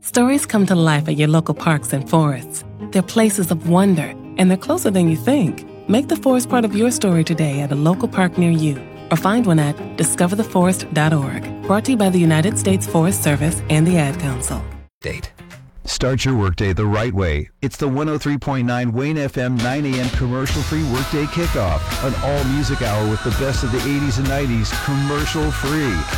Stories come to life at your local parks and forests. They're places of wonder, and they're closer than you think. Make the forest part of your story today at a local park near you, or find one at discovertheforest.org. Brought to you by the United States Forest Service and the Ad Council. Date. Start your workday the right way. It's the 103.9 Wayne FM 9 a.m. commercial-free workday kickoff. An all-music hour with the best of the 80s and 90s commercial-free.